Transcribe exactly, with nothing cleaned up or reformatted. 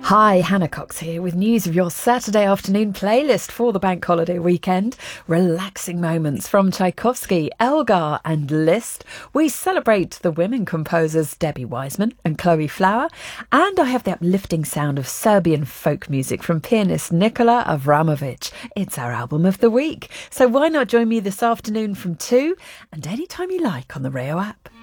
Hi, Hannah Cox here with news of your Saturday afternoon playlist for the bank holiday weekend. Relaxing moments from Tchaikovsky, Elgar and Liszt. We celebrate the women composers Debbie Wiseman and Chloe Flower. And I have the uplifting sound of Serbian folk music from pianist Nikola Avramovic. It's our album of the week. So why not join me this afternoon from two and anytime you like on the Rio app.